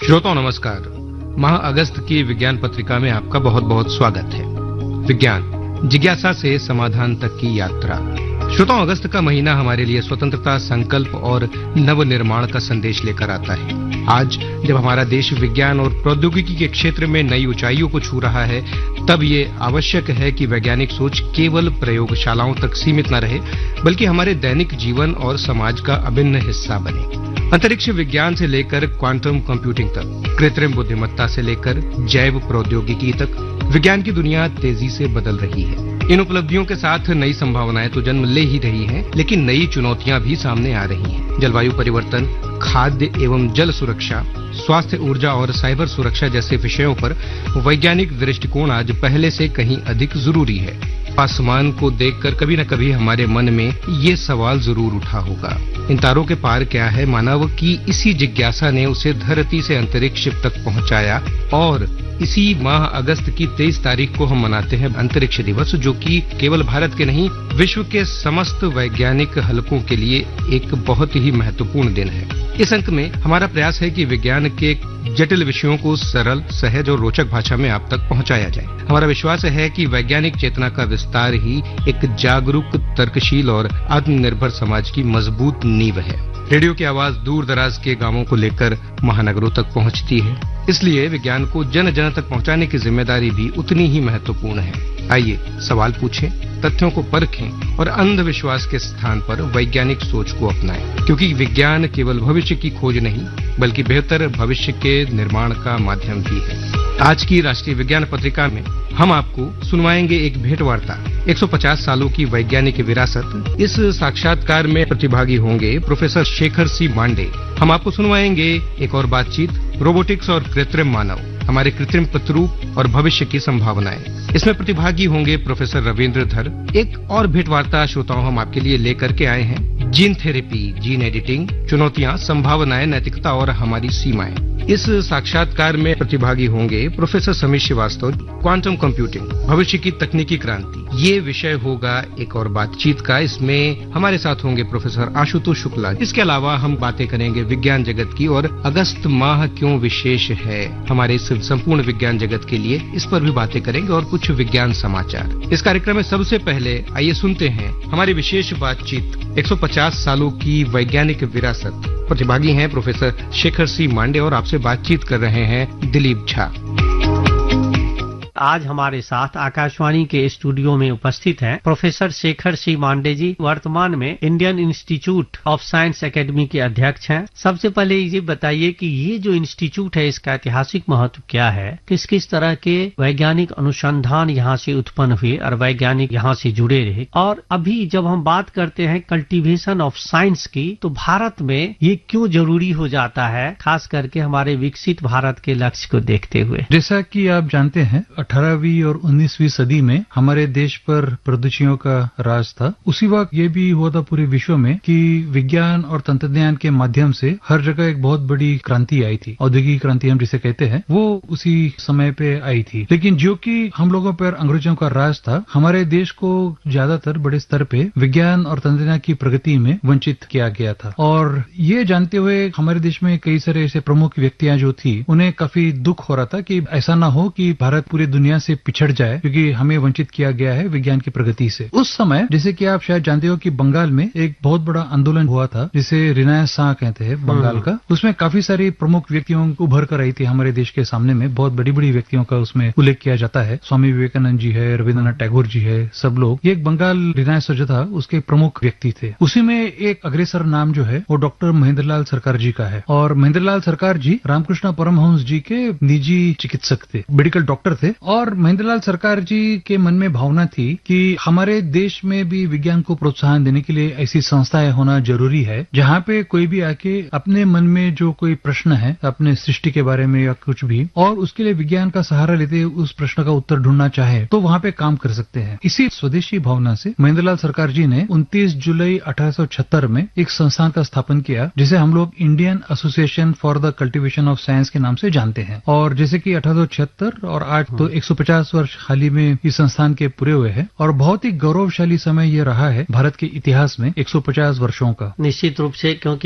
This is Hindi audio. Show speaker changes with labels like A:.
A: श्रोताओं नमस्कार। माह अगस्त की विज्ञान पत्रिका में आपका बहुत बहुत स्वागत है। विज्ञान जिज्ञासा से समाधान तक की यात्रा। श्रोताओं, अगस्त का महीना हमारे लिए स्वतंत्रता, संकल्प और नव निर्माण का संदेश लेकर आता है। आज जब हमारा देश विज्ञान और प्रौद्योगिकी के क्षेत्र में नई ऊंचाइयों को छू रहा है, तब ये आवश्यक है कि वैज्ञानिक सोच केवल प्रयोगशालाओं तक सीमित न रहे, बल्कि हमारे दैनिक जीवन और समाज का अभिन्न हिस्सा बने। अंतरिक्ष विज्ञान से लेकर क्वांटम कंप्यूटिंग तक, कृत्रिम बुद्धिमत्ता से लेकर जैव प्रौद्योगिकी तक, विज्ञान की दुनिया तेजी से बदल रही है। इन उपलब्धियों के साथ नई संभावनाएं तो जन्म ले ही रही हैं, लेकिन नई चुनौतियां भी सामने आ रही हैं। जलवायु परिवर्तन, खाद्य एवं जल सुरक्षा, स्वास्थ्य, ऊर्जा और साइबर सुरक्षा जैसे विषयों पर वैज्ञानिक दृष्टिकोण आज पहले से कहीं अधिक जरूरी है। आसमान को देखकर कभी न कभी हमारे मन में ये सवाल जरूर उठा होगा, इन तारों के पार क्या है? मानव की इसी जिज्ञासा ने उसे धरती से अंतरिक्ष तक पहुंचाया और इसी माह अगस्त की 23 तारीख को हम मनाते हैं अंतरिक्ष दिवस, जो कि केवल भारत के नहीं, विश्व के समस्त वैज्ञानिक हलकों के लिए एक बहुत ही महत्वपूर्ण दिन है। इस अंक में हमारा प्रयास है कि विज्ञान के जटिल विषयों को सरल, सहज और रोचक भाषा में आप तक पहुंचाया जाए। हमारा विश्वास है कि वैज्ञानिक चेतना का विस्तार ही एक जागरूक, तर्कशील और आत्मनिर्भर समाज की मजबूत नींव है। रेडियो की आवाज दूर दराज के गांवों को लेकर महानगरों तक पहुंचती है, इसलिए विज्ञान को जन जन तक पहुंचाने की जिम्मेदारी भी उतनी ही महत्वपूर्ण है। आइए सवाल पूछें, तथ्यों को परखें और अंधविश्वास के स्थान पर वैज्ञानिक सोच को अपनाएं, क्योंकि विज्ञान केवल भविष्य की खोज नहीं, बल्कि बेहतर भविष्य के निर्माण का माध्यम भी है। आज की राष्ट्रीय विज्ञान पत्रिका में हम आपको सुनवाएंगे एक भेंट वार्ता, 150 सालों की वैज्ञानिक विरासत। इस साक्षात्कार में प्रतिभागी होंगे प्रोफेसर शेखर सी मांडे। हम आपको सुनवाएंगे एक और बातचीत, रोबोटिक्स और कृत्रिम मानव, हमारे कृत्रिम प्रतिरूप और भविष्य की संभावनाएं। इसमें प्रतिभागी होंगे प्रोफेसर रविंद्र धर। एक और भेंट वार्ता श्रोताओं हम आपके लिए लेकर के आए हैं, जीन थेरेपी, जीन एडिटिंग, चुनौतियां, संभावनाएं, नैतिकता और हमारी सीमाएं। इस साक्षात्कार में प्रतिभागी होंगे professor Sameer Srivastava, quantum computing, भविष्य की तकनीकी क्रांति। ये विषय होगा एक और बातचीत का। इसमें हमारे साथ होंगे प्रोफेसर आशुतोष शुक्ला। इसके अलावा हम बातें करेंगे विज्ञान जगत की और अगस्त माह क्यों विशेष है हमारे इस संपूर्ण विज्ञान जगत के लिए, इस पर भी बातें करेंगे और कुछ विज्ञान समाचार। इस कार्यक्रम में सबसे पहले आइए सुनते हैं हमारी विशेष बातचीत, 150 सालों की वैज्ञानिक विरासत। प्रतिभागी हैं प्रोफेसर शेखर सी मांडे और आपसे बातचीत कर रहे हैं दिलीप झा।
B: आज हमारे साथ आकाशवाणी के स्टूडियो में उपस्थित हैं प्रोफेसर शेखर सी मांडे जी। वर्तमान में Indian institute of science academy के अध्यक्ष हैं। सबसे पहले ये बताइए कि ये जो इंस्टीट्यूट है, इसका ऐतिहासिक महत्व क्या है? किस किस तरह के वैज्ञानिक अनुसंधान यहाँ से उत्पन्न हुए और वैज्ञानिक यहाँ से जुड़े रहे? और अभी जब हम बात करते हैं कल्टीवेशन ऑफ साइंस की, तो भारत में ये क्यों जरूरी हो जाता है, खास करके हमारे विकसित भारत के लक्ष्य को देखते हुए?
C: जैसा कि आप जानते हैं, 18वीं और 19वीं सदी में हमारे देश पर प्रदूषणों का राज था। उसी वक्त ये भी हुआ था पूरे विश्व में कि विज्ञान और तंत्रज्ञान के माध्यम से हर जगह एक बहुत बड़ी क्रांति आई थी। औद्योगिक क्रांति हम जिसे कहते हैं, वो उसी समय पे आई थी। लेकिन जो कि हम लोगों पर अंग्रेजों का राज था, हमारे देश को ज्यादातर बड़े स्तर पे विज्ञान और तंत्रज्ञान की प्रगति में वंचित किया गया था। और ये जानते हुए हमारे देश में कई सारे ऐसे प्रमुख व्यक्तियां जो थी, उन्हें काफी दुख हो रहा था कि ऐसा ना हो कि भारत पूरी दुनिया से पिछड़ जाए, क्योंकि हमें वंचित किया गया है विज्ञान की प्रगति से। उस समय जैसे कि आप शायद जानते हो कि बंगाल में एक बहुत बड़ा आंदोलन हुआ था, जिसे रिनायसां कहते हैं बंगाल का। उसमें काफी सारी प्रमुख व्यक्तियों को उभर कर आई थी हमारे देश के सामने में। बहुत बड़ी बड़ी व्यक्तियों का उसमें उल्लेख किया जाता है। स्वामी विवेकानंद जी है, रविन्द्रनाथ टैगोर जी है, सब लोग। ये एक बंगाल रिनायसां जो था, उसके प्रमुख व्यक्ति थे। उसी में एक अग्रसर नाम जो है वो डॉक्टर महेंद्रलाल सरकार जी का है। और महेंद्रलाल सरकार जी रामकृष्ण परमहंस जी के निजी चिकित्सक थे, मेडिकल डॉक्टर थे। और महेंद्रलाल सरकार जी के मन में भावना थी कि हमारे देश में भी विज्ञान को प्रोत्साहन देने के लिए ऐसी संस्थाएं होना जरूरी है, जहां पे कोई भी आके अपने मन में जो कोई प्रश्न है अपने सृष्टि के बारे में या कुछ भी, और उसके लिए विज्ञान का सहारा लेते उस प्रश्न का उत्तर ढूंढना चाहे, तो वहां पे काम कर सकते हैं। इसी स्वदेशी भावना से महेंद्रलाल सरकार जी ने 29 जुलाई 1876 में एक संस्थान का स्थापन किया, जिसे हम लोग Indian association for the cultivation of science के नाम से जानते हैं। और जैसे कि 1876 और आज तो 150 वर्ष हाल ही में इस संस्थान के पूरे हुए हैं। और बहुत ही गौरवशाली समय ये रहा है भारत के इतिहास में 150 वर्षों का।
B: निश्चित रूप से, क्योंकि